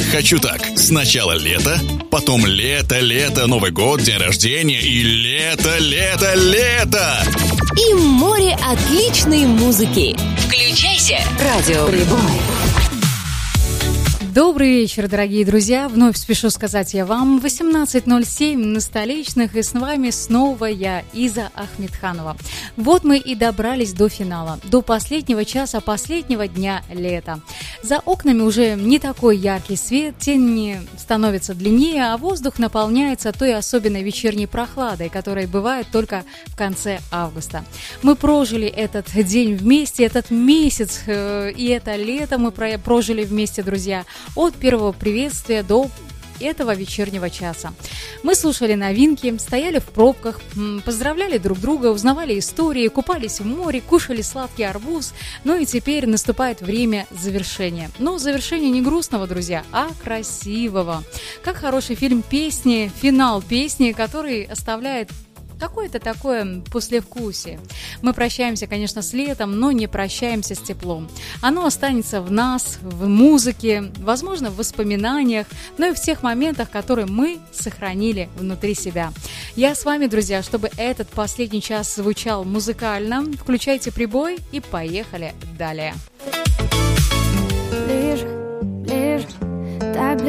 Хочу так. Сначала лето, потом лето, Новый год, день рождения и лето. И море отличной музыки. Включайся, Радио Прибой. Добрый вечер, дорогие друзья. Вновь спешу сказать я вам 18:07 на столичных, и с вами снова я, Иза Ахмедханова. Вот мы и добрались до финала, до последнего часа, последнего дня лета. За окнами уже не такой яркий свет, тени становятся длиннее, а воздух наполняется той особенной вечерней прохладой, которая бывает только в конце августа. Мы прожили этот день вместе, этот месяц и это лето мы прожили вместе, друзья. От первого приветствия до этого вечернего часа. Мы слушали новинки, стояли в пробках, поздравляли друг друга, узнавали истории, купались в море, кушали сладкий арбуз. Ну и теперь наступает время завершения. Но завершение не грустного, друзья, а красивого. Как хороший фильм «Песни», финал песни, который оставляет какое-то такое послевкусие. Мы прощаемся, конечно, с летом, но не прощаемся с теплом. Оно останется в нас, в музыке, возможно, в воспоминаниях, но и в тех моментах, которые мы сохранили внутри себя. Я с вами, друзья, чтобы этот последний час звучал музыкально. Включайте прибой и поехали далее.